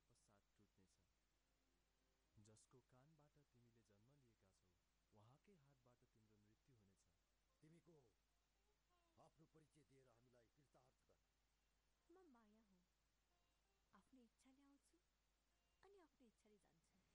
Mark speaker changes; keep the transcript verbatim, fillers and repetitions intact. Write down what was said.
Speaker 1: पश्चात टुट्नेछ। जसको कानबाट तिमीले जन्म लिएका छौ उहाँकै हातबाट तिम्रो मृत्यु हुनेछ।
Speaker 2: तिमी को हो? आफ्नो परिचय दिएर हामीलाई कृतार्थ गर।
Speaker 3: म माया हुँ। आफ्नो इच्छाले आउँछु अनि आफ्नो इच्छाले जान्छु।